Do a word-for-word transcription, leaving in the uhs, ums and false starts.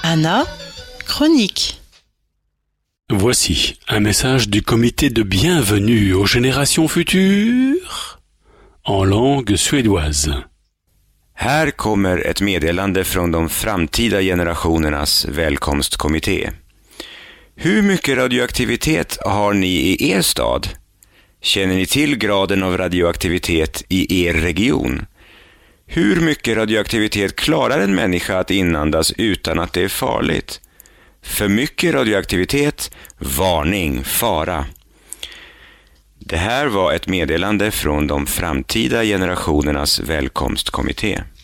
Anna, chronique. Voici un message du comité de bienvenue aux générations futures en langue suédoise. Här kommer ett meddelande från de framtida generationernas välkomstkommitté. Hur mycket radioaktivitet har ni i er stad? Känner ni till graden av radioaktivitet i er region? Hur mycket radioaktivitet klarar en människa att inandas utan att det är farligt? För mycket radioaktivitet, varning, fara. Det här var ett meddelande från de framtida generationernas välkomstkommitté.